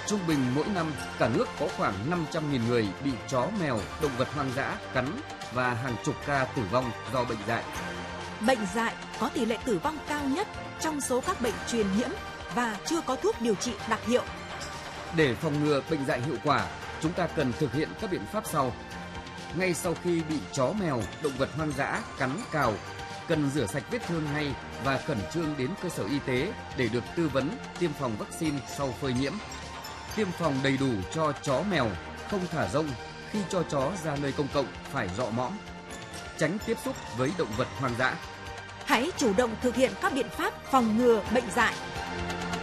Trung bình mỗi năm, cả nước có khoảng 500.000 người bị chó, mèo, động vật hoang dã cắn và hàng chục ca tử vong do bệnh dại. Bệnh dại có tỷ lệ tử vong cao nhất trong số các bệnh truyền nhiễm và chưa có thuốc điều trị đặc hiệu. Để phòng ngừa bệnh dại hiệu quả, chúng ta cần thực hiện các biện pháp sau. Ngay sau khi bị chó, mèo, động vật hoang dã cắn, cào, cần rửa sạch vết thương ngay và khẩn trương đến cơ sở y tế để được tư vấn tiêm phòng vaccine sau phơi nhiễm. Tiêm phòng đầy đủ cho chó, mèo, không thả rông, khi cho chó ra nơi công cộng phải dọ mõm. Tránh tiếp xúc với động vật hoang dã. Hãy chủ động thực hiện các biện pháp phòng ngừa bệnh dại.